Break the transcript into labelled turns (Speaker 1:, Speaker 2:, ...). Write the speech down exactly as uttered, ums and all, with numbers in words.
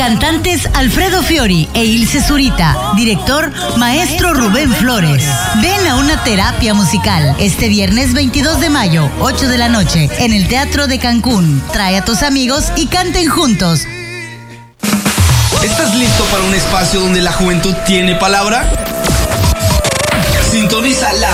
Speaker 1: Cantantes Alfredo Fiori e Ilse Zurita. Director Maestro Rubén Flores. Ven a una terapia musical este viernes veintidós de mayo, ocho de la noche, en el Teatro de Cancún. Trae a tus amigos y canten juntos.
Speaker 2: ¿Estás listo para un espacio donde la juventud tiene palabra? Sintoniza la